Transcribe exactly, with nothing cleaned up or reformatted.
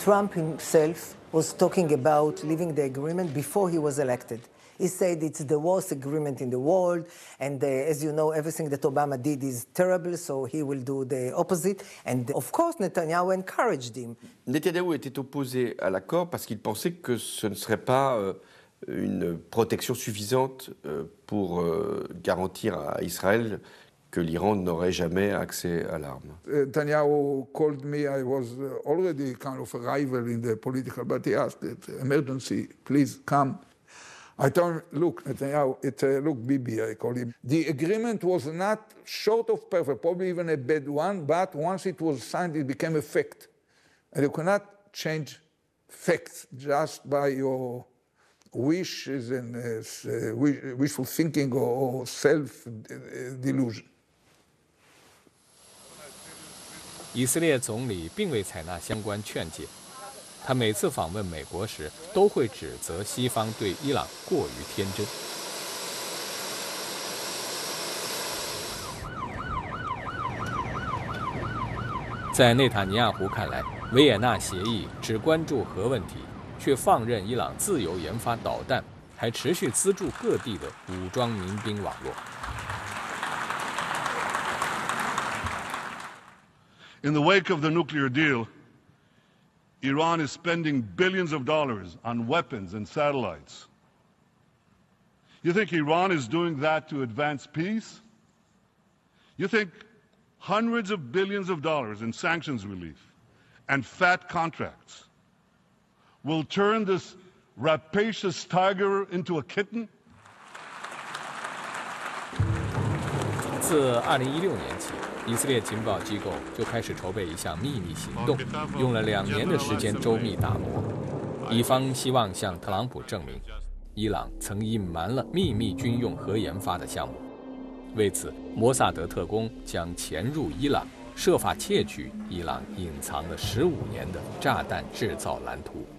Trump himself was talking about leaving the agreement before he was elected. He said it's the worst agreement in the world, and uh, as you know, everything that Obama did is terrible, so he will do the opposite. And of course, Netanyahu encouraged him. Netanyahu était opposé à l'accord parce qu'il pensait que ce ne serait pas euh, une protection suffisante euh, pour euh, garantir à Israël que l'Iran n'aurait jamais accès à l'arme. Netanyahu called me. I was already kind of a rival in the political, but he asked, "Emergency, please come." I told him, look, Netanyahu, it's uh, look, Bibi, I call him. The agreement was not short of perfect, probably even a bad one, but once it was signed, it became a fact. And you cannot change facts just by your wishes and uh, wishful thinking or self-delusion. 以色列总理并未采纳相关劝诫。他每次访问美国时，都会指责西方对伊朗过于天真。在内塔尼亚胡看来，维也纳协议只关注核问题，却放任伊朗自由研发导弹，还持续资助各地的武装民兵网络。 In the wake of the nuclear deal, Iran is spending billions of dollars on weapons and satellites. You think Iran is doing that to advance peace? You think hundreds of billions of dollars in sanctions relief and fat contracts will turn this rapacious tiger into a kitten? 自二零一六年起，以色列情报机构就开始筹备一项秘密行动，用了两年的时间周密打磨。以方希望向特朗普证明，伊朗曾隐瞒了秘密军用核研发的项目。为此，摩萨德特工将潜入伊朗，设法窃取伊朗隐藏了十五年的炸弹制造蓝图。